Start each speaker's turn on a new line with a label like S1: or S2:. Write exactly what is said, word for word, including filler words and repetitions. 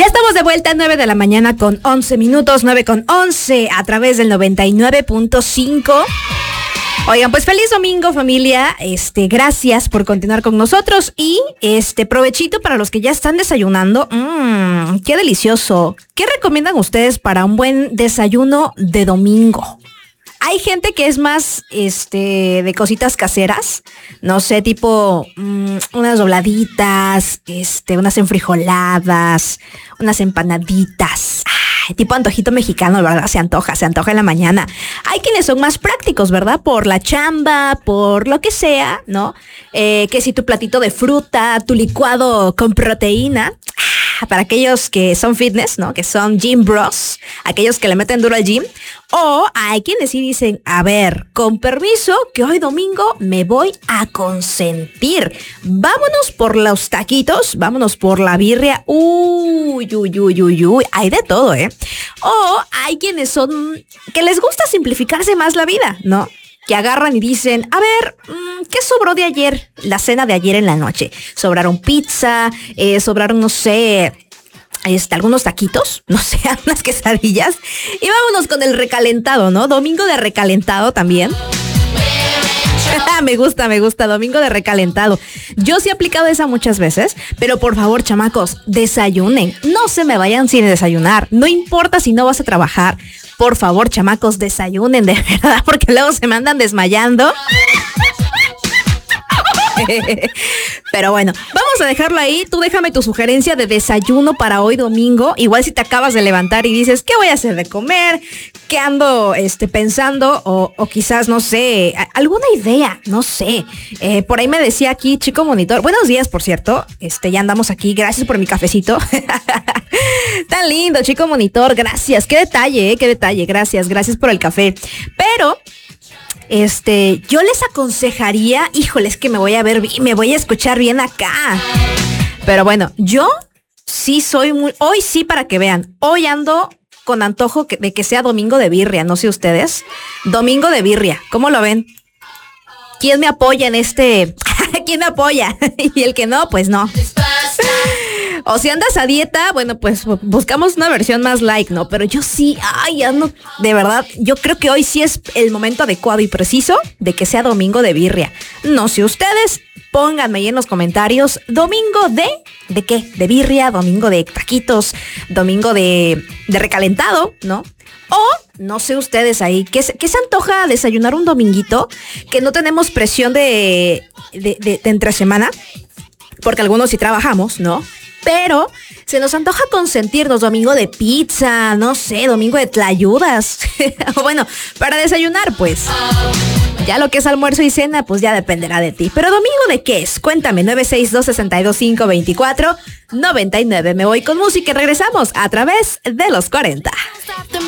S1: estamos de vuelta a nueve de la mañana con once minutos, nueve con once a través del noventa y nueve punto cinco. Oigan, pues feliz domingo, familia. Este, gracias por continuar con nosotros y este provechito para los que ya están desayunando. Mmm, qué delicioso. ¿Qué recomiendan ustedes para un buen desayuno de domingo? Hay gente que es más este de cositas caseras, no sé, tipo mmm, unas dobladitas, este, unas enfrijoladas, unas empanaditas. Ay, tipo antojito mexicano, ¿verdad? Se antoja, se antoja en la mañana. Hay quienes son más prácticos, ¿verdad? Por la chamba, por lo que sea, ¿no? Eh, que si tu platito de fruta, tu licuado con proteína. Para aquellos que son fitness, ¿no? Que son gym bros, aquellos que le meten duro al gym. O hay quienes sí dicen, a ver, con permiso, que hoy domingo me voy a consentir. Vámonos por los taquitos, vámonos por la birria. Uy, uy, uy, uy, uy, hay de todo, ¿eh? O hay quienes son, que les gusta simplificarse más la vida, ¿no? Que agarran y dicen, a ver, ¿qué sobró de ayer? La cena de ayer en la noche. Sobraron pizza, eh, sobraron, no sé, este, algunos taquitos, no sé, unas quesadillas. Y vámonos con el recalentado, ¿no? Domingo de recalentado también. Me gusta, me gusta, domingo de recalentado. Yo sí he aplicado esa muchas veces, pero por favor, chamacos, desayunen. No se me vayan sin desayunar. No importa si no vas a trabajar. Por favor, chamacos, desayunen, de verdad, porque luego se me andan desmayando. Pero bueno, vamos a dejarlo ahí. Tú déjame tu sugerencia de desayuno para hoy domingo. Igual si te acabas de levantar y dices, ¿qué voy a hacer de comer? ¿Qué ando este, pensando? O, o quizás, no sé, alguna idea, no sé. Eh, por ahí me decía aquí, Chico Monitor. Buenos días, por cierto. Este, ya andamos aquí. Gracias por mi cafecito. Tan lindo, Chico Monitor. Gracias. Qué detalle, eh, qué detalle. Gracias, gracias por el café. Pero... Este, yo les aconsejaría, híjole, es que me voy a ver bien, me voy a escuchar bien acá. Pero bueno, yo sí soy muy, hoy sí para que vean, hoy ando con antojo de que sea domingo de birria, no sé ustedes. Domingo de birria, ¿cómo lo ven? ¿Quién me apoya en este? ¿Quién me apoya? Y el que no, pues no. O si andas a dieta, bueno, pues buscamos una versión más light, ¿no? Pero yo sí, ay, ando, de verdad, yo creo que hoy sí es el momento adecuado y preciso de que sea domingo de birria. No sé ustedes, pónganme ahí en los comentarios, domingo de, ¿de qué? De birria, domingo de taquitos, domingo de, de recalentado, ¿no? O, no sé ustedes ahí, ¿qué se, qué se antoja desayunar un dominguito? Que no tenemos presión de, de, de, de entre semana, porque algunos sí trabajamos, ¿no? Pero se nos antoja consentirnos domingo de pizza, no sé, domingo de tlayudas. Bueno, para desayunar, pues. Ya lo que es almuerzo y cena, pues ya dependerá de ti. Pero domingo de qué es? Cuéntame, nueve seis dos, seis dos cinco, dos cuatro nueve nueve. Me voy con música y regresamos a través de los cuarenta.